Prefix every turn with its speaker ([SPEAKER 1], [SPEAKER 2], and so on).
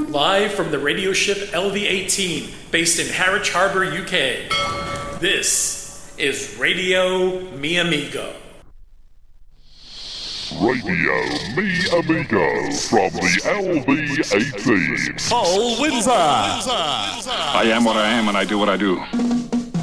[SPEAKER 1] Live from the radio ship LV-18, based in Harwich Harbour, UK. This is Radio Mi Amigo.
[SPEAKER 2] Radio Mi Amigo from the LV-18.
[SPEAKER 3] Paul Windsor.
[SPEAKER 4] I am what I am and I do what I do.